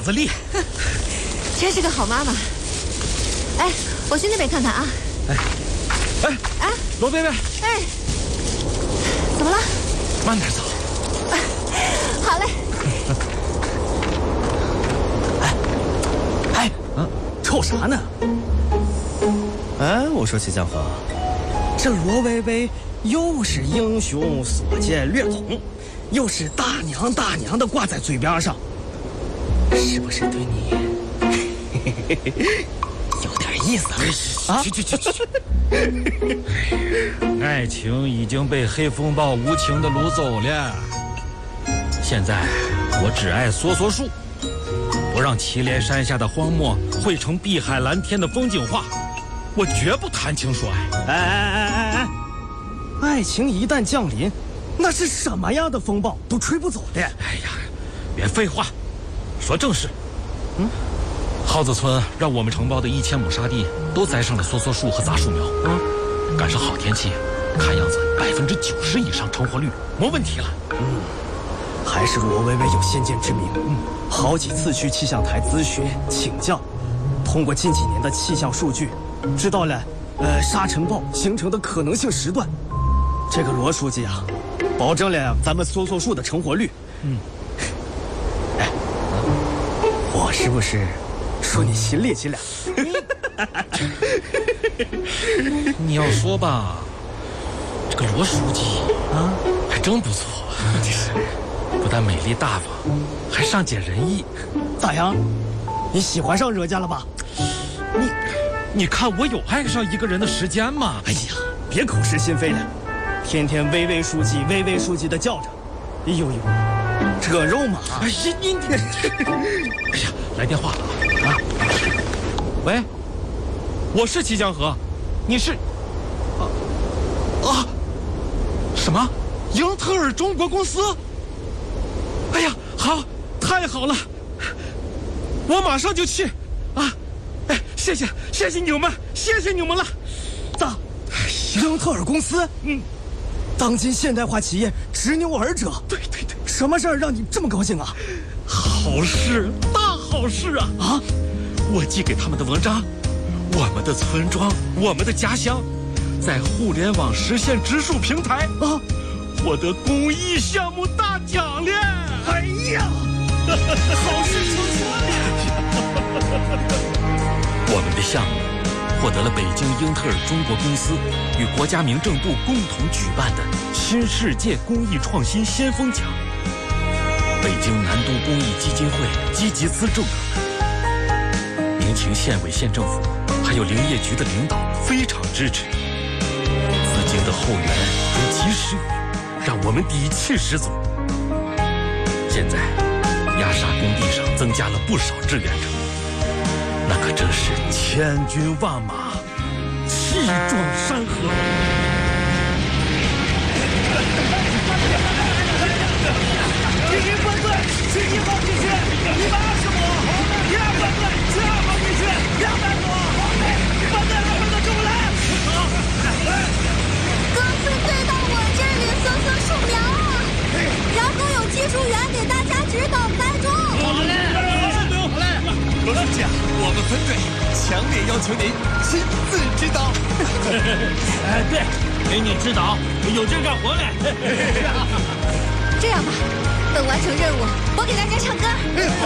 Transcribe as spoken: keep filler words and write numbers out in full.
子力。 真是个好妈妈。哎，我去那边看看啊。 哎，哎哎，罗贝贝， 哎，怎么了？ 慢点走。 哎，好嘞。 哎哎，嗯，瞅啥呢？哎，我说齐江河，这罗薇薇又是英雄所见略同，又是大娘大娘的挂在嘴边上，是不是对你有点意思啊？ 去去去去去！爱情已经被黑风暴无情的掳走了，现在我只爱梭梭树，不让祁连山下的荒漠汇成碧海蓝天的风景画，我绝不谈情说爱。 哎哎哎哎哎！爱情一旦降临，那是什么样的风暴都吹不走的。哎呀，别废话，说正事。嗯，耗子村让我们承包的一千亩沙地都栽上了梭梭树和杂树苗。嗯，赶上好天气，看样子百分之九十以上成活率没问题了。 嗯，还是罗薇薇有先见之明。嗯，好几次去气象台咨询请教，通过近几年的气象数据，知道了，呃，沙尘暴形成的可能性时段。这个罗书记啊，保证了咱们梭梭树的成活率。嗯，哎，我是不是说你心里去了？ 你要说吧，这个罗书记啊，还真不错，不但美丽大方，还善解人意。 咋样？你喜欢上人家了吧？ 你，你看我有爱上一个人的时间吗？ 哎呀，别口是心非了。天天薇薇书记、薇薇书记的叫着，哎呦呦，这肉麻！ 哎呀，你你，哎呀，来电话了啊！喂，我是祁江河，你是？啊啊？什么？英特尔中国公司？哎呀，好，太好了，我马上就去啊！哎，谢谢，谢谢你们，谢谢你们了。 咋？英特尔公司？嗯。当今现代化企业执牛耳者， 对对对， 什么事儿让你这么高兴啊？ 好事，大好事啊！啊，我寄给他们的文章，我们的村庄，我们的家乡，在互联网实现植树平台啊，获得公益项目大奖了！ 哎呀，好事成双呀！我们的项目获得了北京英特尔中国公司与国家民政部共同举办的新世界公益创新先锋奖。北京南都公益基金会积极资助我们，民勤县委县政府还有林业局的领导非常支持，资金的后援如及时雨，让我们底气十足。现在压沙工地上增加了不少志愿者，那可真是千军万马，气壮山河。 第一分队去一号地区一百二十亩，第二分队去二号地区两百亩，分队二分队跟我来。 刚分队到我这里搜搜树苗啊，然后有技术员给大家指导栽种。 好嘞，好嘞，罗书记啊，我们分队强烈要求您亲自指导。 哎，对，给你指导，有劲干活嘞。 这样吧，等完成任务，我给大家唱歌。